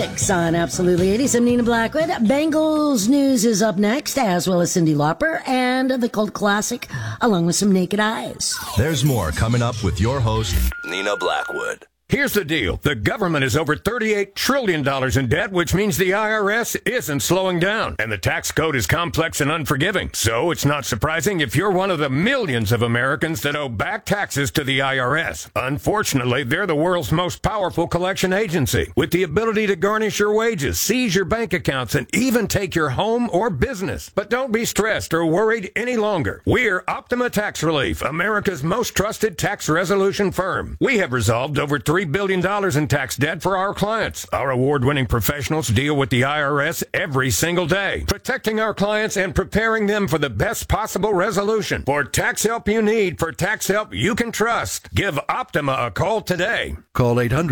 6 on Absolutely 80s. I'm Nina Blackwood. Bengals news is up next, as well as Cyndi Lauper and the cult classic, along with some Naked Eyes. There's more coming up with your host, Nina Blackwood. Here's the deal. The government is over $38 trillion in debt, which means the IRS isn't slowing down. And the tax code is complex and unforgiving. So it's not surprising if you're one of the millions of Americans that owe back taxes to the IRS. Unfortunately, they're the world's most powerful collection agency, with the ability to garnish your wages, seize your bank accounts, and even take your home or business. But don't be stressed or worried any longer. We're Optima Tax Relief, America's most trusted tax resolution firm. We have resolved over $3 billion in tax debt for our clients. Our award-winning professionals deal with the IRS every single day, protecting our clients and preparing them for the best possible resolution. For tax help you need, for tax help you can trust, give Optima a call today. Call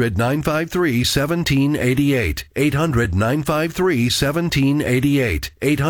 800-953-1788. 800-953-1788.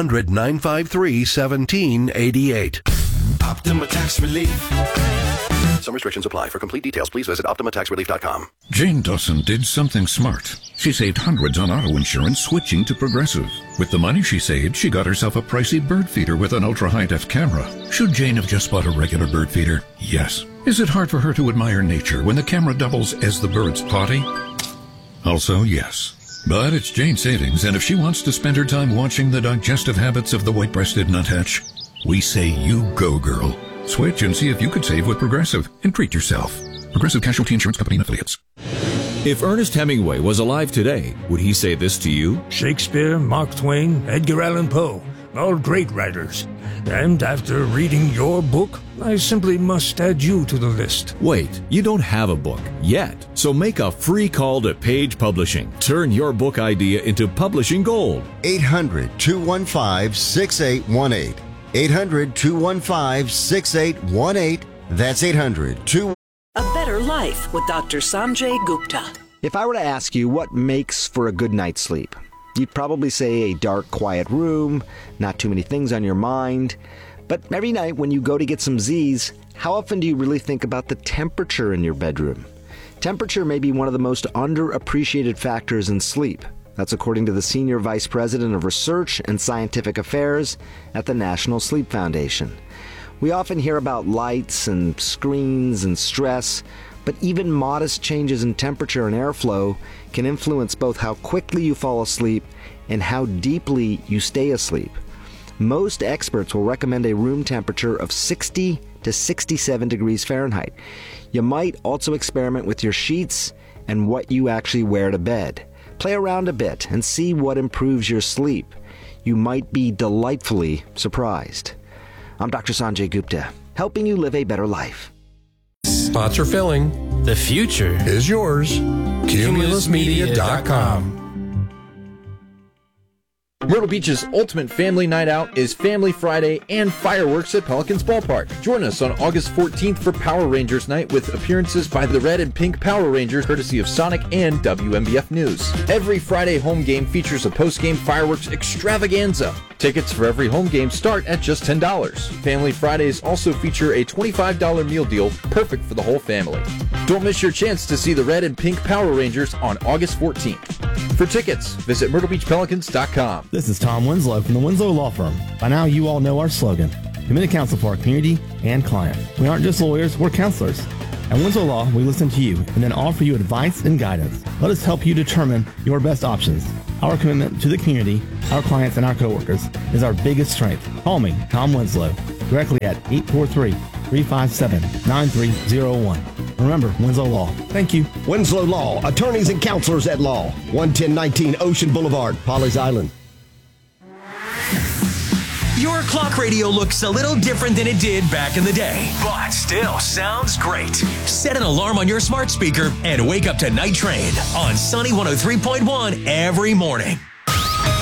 800-953-1788. Optima Tax Relief. Some restrictions apply. For complete details, please visit OptimaTaxRelief.com. Jane Dawson did something smart. She saved hundreds on auto insurance switching to Progressive. With the money she saved, she got herself a pricey bird feeder with an ultra-high-def camera. Should Jane have just bought a regular bird feeder? Yes. Is it hard for her to admire nature when the camera doubles as the bird's potty? Also, yes. But it's Jane's savings, and if she wants to spend her time watching the digestive habits of the white-breasted nuthatch, we say you go, girl. Switch and see if you could save with Progressive and treat yourself. Progressive Casualty Insurance Company and Affiliates. If Ernest Hemingway was alive today, would he say this to you? Shakespeare, Mark Twain, Edgar Allan Poe, all great writers. And after reading your book, I simply must add you to the list. Wait, you don't have a book yet. So make a free call to Page Publishing. Turn your book idea into publishing gold. 800-215-6818. 800-215-6818. That's 800-215. A Better Life with Dr. Sanjay Gupta. If I were to ask you what makes for a good night's sleep, you'd probably say a dark, quiet room, not too many things on your mind. But every night when you go to get some Z's, how often do you really think about the temperature in your bedroom? Temperature may be one of the most underappreciated factors in sleep. That's according to the Senior Vice President of Research and Scientific Affairs at the National Sleep Foundation. We often hear about lights and screens and stress, but even modest changes in temperature and airflow can influence both how quickly you fall asleep and how deeply you stay asleep. Most experts will recommend a room temperature of 60 to 67 degrees Fahrenheit. You might also experiment with your sheets and what you actually wear to bed. Play around a bit and see what improves your sleep. You might be delightfully surprised. I'm Dr. Sanjay Gupta, helping you live a better life. Sponsor filling. The future is yours. CumulusMedia.com. Myrtle Beach's ultimate family night out is Family Friday and fireworks at Pelicans Ballpark. Join us on August 14th for Power Rangers Night with appearances by the Red and Pink Power Rangers courtesy of Sonic and WMBF News. Every Friday home game features a post-game fireworks extravaganza. Tickets for every home game start at just $10. Family Fridays also feature a $25 meal deal, perfect for the whole family. Don't miss your chance to see the Red and Pink Power Rangers on August 14th. For tickets, visit MyrtleBeachPelicans.com. This is Tom Winslow from the Winslow Law Firm. By now, you all know our slogan, committed counsel for our community and client. We aren't just lawyers, we're counselors. At Winslow Law, we listen to you and then offer you advice and guidance. Let us help you determine your best options. Our commitment to the community, our clients, and our coworkers is our biggest strength. Call me, Tom Winslow, directly at 843-357-9301. Remember, Winslow Law. Thank you. Winslow Law, attorneys and counselors at law. 11019 Ocean Boulevard, Pawleys Island. Your clock radio looks a little different than it did back in the day, but still sounds great. Set an alarm on your smart speaker and wake up to Night Train on Sunny 103.1 every morning.